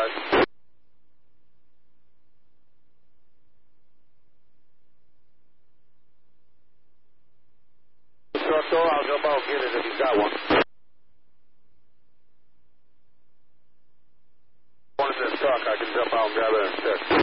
guys. Truck door, I'll jump out and get it if he's got one. One in this truck, I can jump out and grab it in a stick.